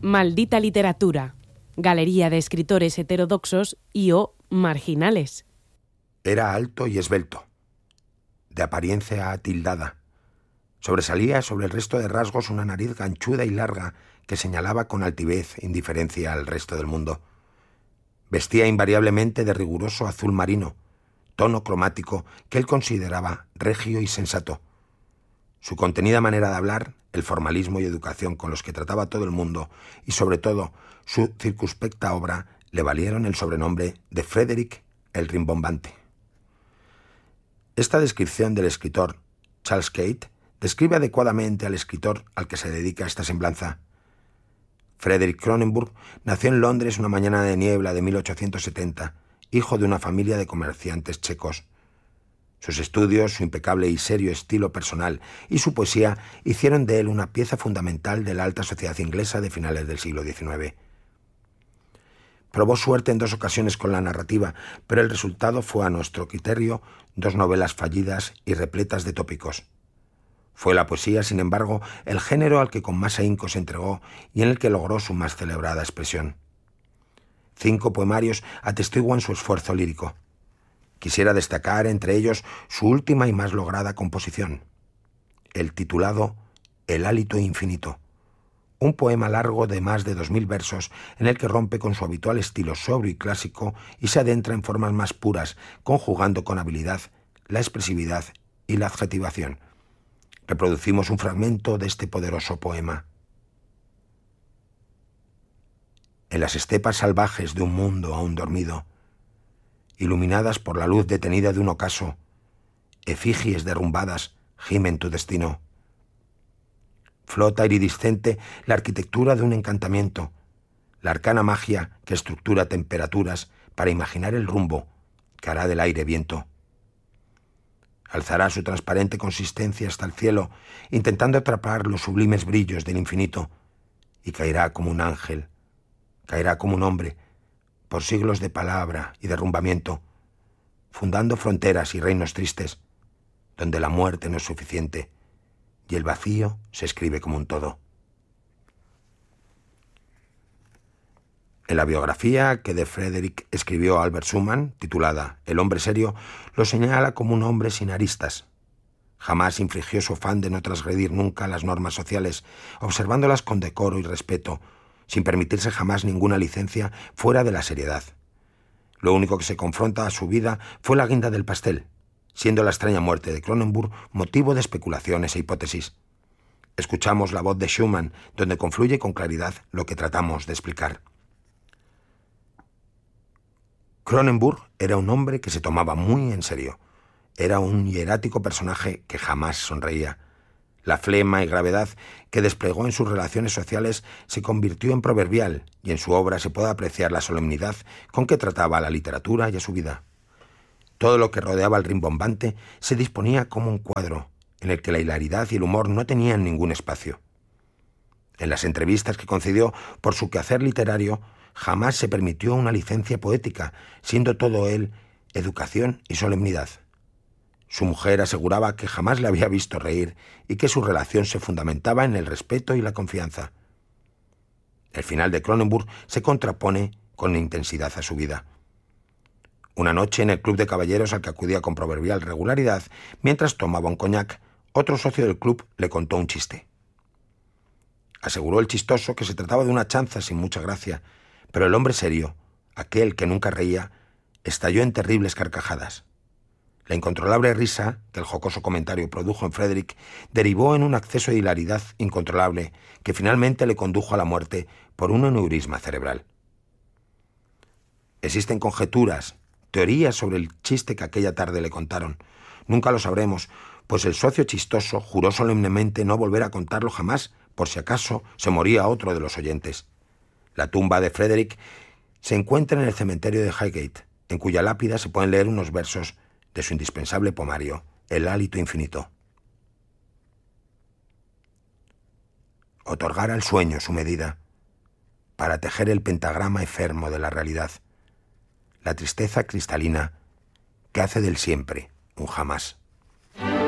Maldita literatura. Galería de escritores heterodoxos y o marginales. Era alto y esbelto, de apariencia atildada. Sobresalía sobre el resto de rasgos una nariz ganchuda y larga que señalaba con altivez indiferencia al resto del mundo. Vestía invariablemente de riguroso azul marino, tono cromático que él consideraba regio y sensato. Su contenida manera de hablar, el formalismo y educación con los que trataba a todo el mundo y, sobre todo, su circunspecta obra le valieron el sobrenombre de Frederick el Rimbombante. Esta descripción del escritor Charles Kate describe adecuadamente al escritor al que se dedica esta semblanza. Frederick Cronenberg nació en Londres una mañana de niebla de 1870, hijo de una familia de comerciantes checos. Sus estudios, su impecable y serio estilo personal y su poesía hicieron de él una pieza fundamental de la alta sociedad inglesa de finales del siglo XIX. Probó suerte en 2 ocasiones con la narrativa, pero el resultado fue, a nuestro criterio, 2 novelas fallidas y repletas de tópicos. Fue la poesía, sin embargo, el género al que con más ahínco se entregó y en el que logró su más celebrada expresión. 5 poemarios atestiguan su esfuerzo lírico. Quisiera destacar entre ellos su última y más lograda composición, el titulado El hálito infinito, un poema largo de más de 2000 versos en el que rompe con su habitual estilo sobrio y clásico y se adentra en formas más puras, conjugando con habilidad la expresividad y la adjetivación. Reproducimos un fragmento de este poderoso poema. En las estepas salvajes de un mundo aún dormido, iluminadas por la luz detenida de un ocaso, efigies derrumbadas gimen tu destino. Flota iridiscente la arquitectura de un encantamiento, la arcana magia que estructura temperaturas para imaginar el rumbo que hará del aire viento. Alzará su transparente consistencia hasta el cielo, intentando atrapar los sublimes brillos del infinito, y caerá como un ángel, caerá como un hombre, por siglos de palabra y derrumbamiento, fundando fronteras y reinos tristes, donde la muerte no es suficiente y el vacío se escribe como un todo. En la biografía que de Frederick escribió Albert Schumann, titulada El hombre serio, lo señala como un hombre sin aristas. Jamás infringió su afán de no transgredir nunca las normas sociales, observándolas con decoro y respeto, sin permitirse jamás ninguna licencia fuera de la seriedad. Lo único que se confronta a su vida fue la guinda del pastel, siendo la extraña muerte de Cronenberg motivo de especulaciones e hipótesis. Escuchamos la voz de Schumann, donde confluye con claridad lo que tratamos de explicar. Cronenberg era un hombre que se tomaba muy en serio. Era un hierático personaje que jamás sonreía. La flema y gravedad que desplegó en sus relaciones sociales se convirtió en proverbial y en su obra se puede apreciar la solemnidad con que trataba a la literatura y a su vida. Todo lo que rodeaba al rimbombante se disponía como un cuadro en el que la hilaridad y el humor no tenían ningún espacio. En las entrevistas que concedió por su quehacer literario jamás se permitió una licencia poética, siendo todo él educación y solemnidad. Su mujer aseguraba que jamás le había visto reír y que su relación se fundamentaba en el respeto y la confianza. El final de Cronenberg se contrapone con intensidad a su vida. Una noche en el club de caballeros al que acudía con proverbial regularidad, mientras tomaba un coñac, otro socio del club le contó un chiste. Aseguró el chistoso que se trataba de una chanza sin mucha gracia, pero el hombre serio, aquel que nunca reía, estalló en terribles carcajadas. La incontrolable risa que el jocoso comentario produjo en Frederick derivó en un acceso de hilaridad incontrolable que finalmente le condujo a la muerte por un aneurisma cerebral. Existen conjeturas, teorías sobre el chiste que aquella tarde le contaron. Nunca lo sabremos, pues el socio chistoso juró solemnemente no volver a contarlo jamás, por si acaso se moría otro de los oyentes. La tumba de Frederick se encuentra en el cementerio de Highgate, en cuya lápida se pueden leer unos versos de su indispensable poemario, El hálito infinito. Otorgar al sueño su medida, para tejer el pentagrama enfermo de la realidad, la tristeza cristalina que hace del siempre un jamás.